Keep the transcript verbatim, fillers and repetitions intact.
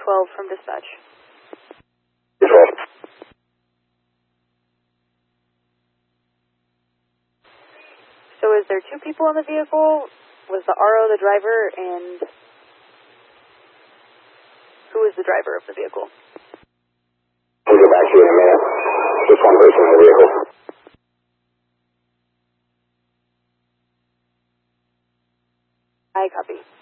twelve from dispatch. twelve. So is there two people in the vehicle? Was the R O the driver, and who is the driver of the vehicle? I'll get back to you in a minute. Just one person in the vehicle. I copy.